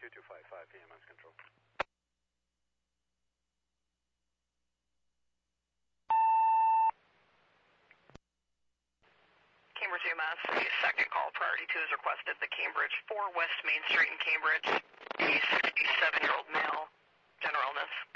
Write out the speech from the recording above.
2255 EMS control. Cambridge EMS, a second call, priority 2 is requested. The Cambridge 4 West Main Street in Cambridge, a 67-year-old male, general illness.